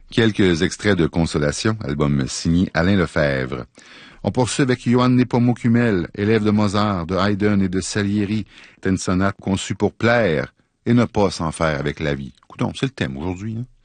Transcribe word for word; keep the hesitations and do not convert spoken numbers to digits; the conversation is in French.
Quelques extraits de Consolation, album signé Alain Lefebvre. On poursuit avec Johann Nepomuk Hummel, élève de Mozart, de Haydn et de Salieri. C'est une sonate conçue pour plaire et ne pas s'en faire avec la vie. Écoutons, c'est le thème aujourd'hui, hein?